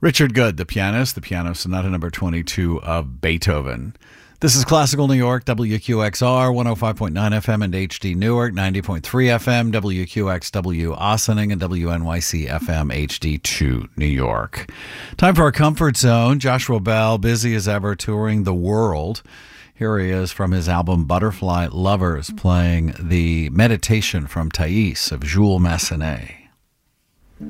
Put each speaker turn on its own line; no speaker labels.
Richard Good, the piano sonata number 22 of Beethoven. This is Classical New York, WQXR, 105.9 FM and HD Newark, 90.3 FM, WQXW Ossining, and WNYC FM HD2 New York. Time for our Comfort Zone. Joshua Bell, busy as ever, touring the world. Here he is from his album Butterfly Lovers, playing the Meditation from Thais of Jules Massenet.